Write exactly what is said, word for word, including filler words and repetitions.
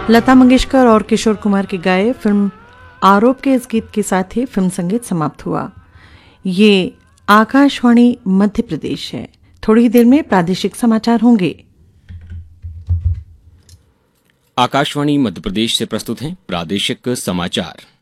लता मंगेशकर और किशोर कुमार के गाए फिल्म आरोप के इस गीत के साथ ही फिल्म संगीत समाप्त हुआ। ये आकाशवाणी मध्य प्रदेश है। थोड़ी देर में प्रादेशिक समाचार होंगे। आकाशवाणी मध्य प्रदेश से प्रस्तुत हैं प्रादेशिक समाचार।